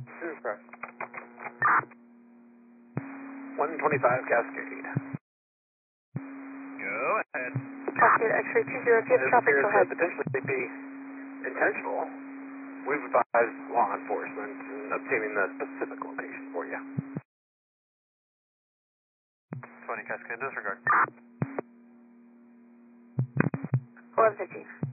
This is correct. 125 Cascade. Go ahead. Cascade X-ray 20, if you have traffic, go ahead. Potentially be intentional. We've advised law enforcement in obtaining the specific location for you. 20 Cascade, disregard. Go ahead, Chief.